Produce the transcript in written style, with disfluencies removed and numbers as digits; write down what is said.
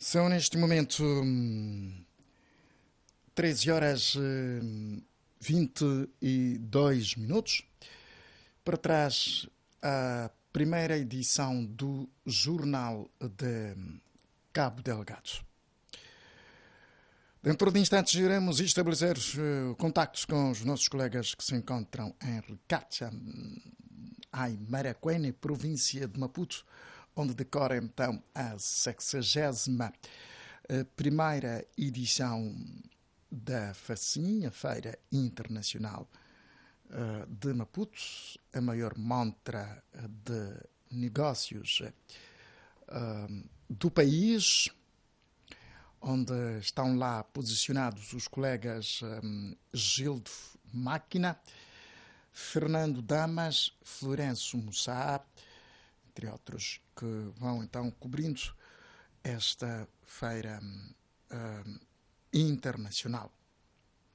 São neste momento 13 horas 22 minutos. Para trás, a primeira edição do Jornal de Cabo Delgado. Dentro de instantes iremos estabelecer contactos com os nossos colegas que se encontram em Ricacha, em Maracuene, província de Maputo, onde decora então a 61ª edição da FACIM, a Feira Internacional de Maputo, a maior montra de negócios do país, onde estão lá posicionados os colegas Gildo Máquina, Fernando Damas, Florencio Mussá, entre outros, que vão então cobrindo esta feira internacional.